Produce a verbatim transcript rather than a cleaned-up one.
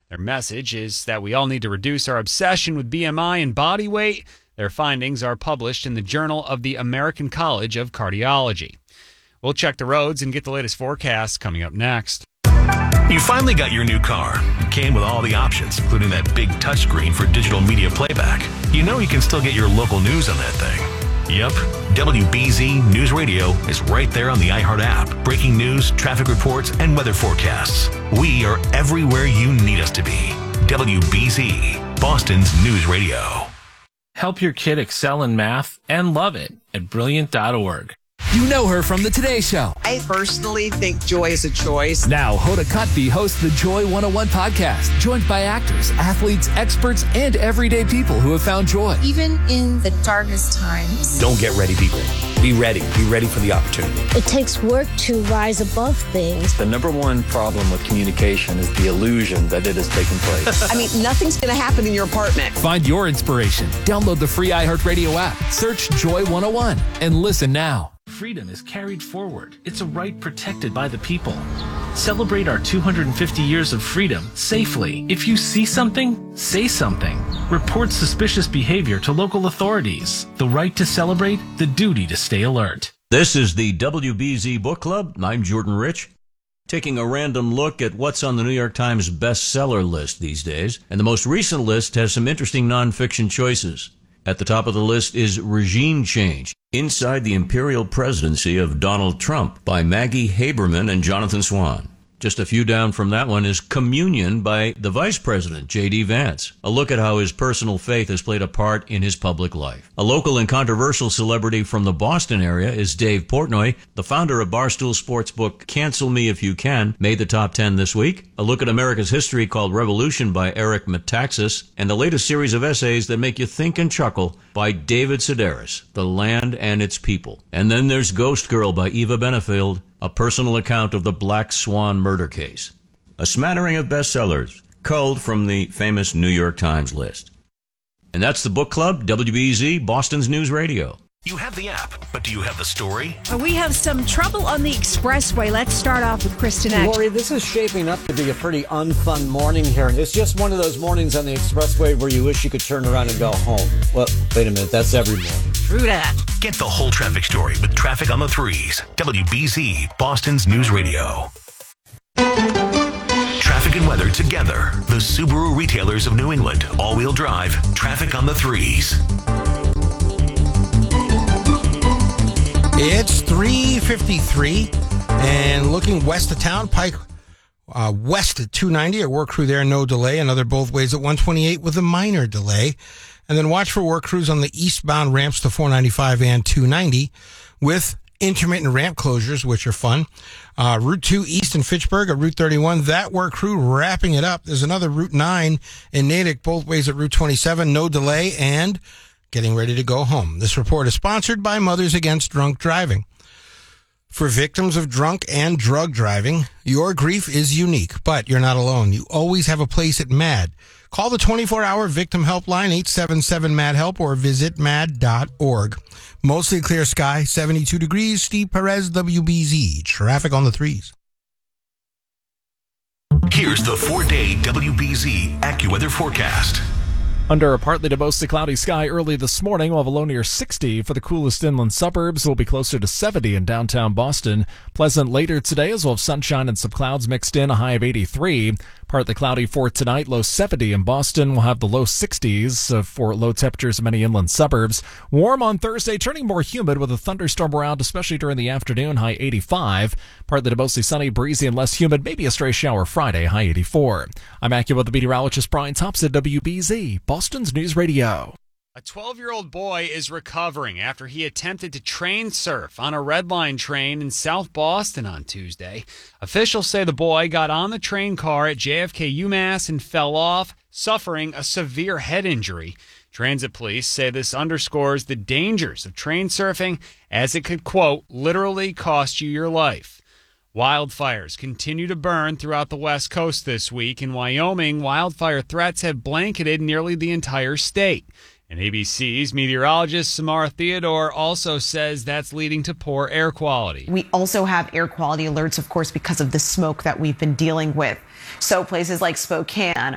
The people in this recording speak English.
Their message is that we all need to reduce our obsession with B M I and body weight. Their findings are published in the Journal of the American College of Cardiology. We'll check the roads and get the latest forecast coming up next. You finally got your new car. It came with all the options, including that big touchscreen for digital media playback. You know you can still get your local news on that thing. Yep, W B Z News Radio is right there on the iHeart app. Breaking news, traffic reports, and weather forecasts. We are everywhere you need us to be. W B Z, Boston's News Radio. Help your kid excel in math and love it at brilliant dot org. You know her from The Today Show. I personally think joy is a choice. Now, Hoda Kotb hosts the Joy one oh one podcast, joined by actors, athletes, experts, and everyday people who have found joy. Even in the darkest times. Don't get ready, people. Be ready. Be ready for the opportunity. It takes work to rise above things. The number one problem with communication is the illusion that it has taken place. I mean, nothing's going to happen in your apartment. Find your inspiration. Download the free iHeartRadio app. Search Joy one oh one and listen now. Freedom is carried forward. It's a right protected by the people. Celebrate our two hundred fifty years of freedom safely. If you see something, say something. Report suspicious behavior to local authorities. The right to celebrate, the duty to stay alert. This is the W B Z Book Club. I'm Jordan Rich, taking a random look at what's on the New York Times bestseller list these days. And the most recent list has some interesting nonfiction choices. At the top of the list is Regime Change, Inside the Imperial Presidency of Donald Trump by Maggie Haberman and Jonathan Swan. Just a few down from that one is Communion by the Vice President, J D. Vance. A look at how his personal faith has played a part in his public life. A local and controversial celebrity from the Boston area is Dave Portnoy, the founder of Barstool Sports book Cancel Me If You Can, made the top ten this week. A look at America's history called Revolution by Eric Metaxas, and the latest series of essays that make you think and chuckle by David Sedaris, The Land and Its People. And then there's Ghost Girl by Eva Benefield, a personal account of the Black Swan murder case. A smattering of bestsellers, culled from the famous New York Times list. And that's the Book Club, W B Z, Boston's News Radio. You have the app, but do you have the story? We have some trouble on the expressway. Let's start off with Kristen Act. Lori, this is shaping up to be a pretty unfun morning here. It's just one of those mornings on the expressway where you wish you could turn around and go home. Well, wait a minute, that's every morning. True that. Get the whole traffic story with Traffic on the Threes. W B Z, Boston's News Radio. Traffic and weather together. The Subaru retailers of New England. All-wheel drive. Traffic on the Threes. It's three fifty-three, and looking west of town, Pike uh, west at two ninety, a work crew there, no delay. Another both ways at one twenty-eight with a minor delay. And then watch for work crews on the eastbound ramps to four ninety-five and two ninety with intermittent ramp closures, which are fun. Uh, Route two east in Fitchburg, at Route thirty-one, that work crew wrapping it up. There's another Route nine in Natick, both ways at Route twenty-seven, no delay, and getting ready to go home. This report is sponsored by Mothers Against Drunk Driving. For victims of drunk and drug driving, your grief is unique, but you're not alone. You always have a place at MAD. Call the twenty-four hour victim helpline, eight seven seven MAD HELP, or visit mad dot org. Mostly clear sky, seventy-two degrees. Steve Perez, W B Z. Traffic on the Threes. Here's the four-day W B Z AccuWeather forecast. Under a partly to mostly cloudy sky early this morning, we'll have a low near sixty for the coolest inland suburbs. We'll be closer to seventy in downtown Boston. Pleasant later today as we'll have sunshine and some clouds mixed in, a high of eighty-three. Partly cloudy for tonight, low seventy in Boston. We'll have the low sixties for low temperatures in many inland suburbs. Warm on Thursday, turning more humid with a thunderstorm around, especially during the afternoon, high eighty-five. Partly to mostly sunny, breezy and less humid, maybe a stray shower Friday, high eighty-four. I'm AccuWeather meteorologist Brian Thompson, W B Z, Boston's News Radio. A twelve-year-old boy is recovering after he attempted to train surf on a Red Line train in South Boston on Tuesday. Officials say the boy got on the train car at J F K UMass and fell off, suffering a severe head injury. Transit police say this underscores the dangers of train surfing, as it could, quote, literally cost you your life. Wildfires continue to burn throughout the West Coast this week. In Wyoming, wildfire threats have blanketed nearly the entire state. And A B C's meteorologist Samara Theodore also says that's leading to poor air quality. We also have air quality alerts, of course, because of the smoke that we've been dealing with. So places like Spokane,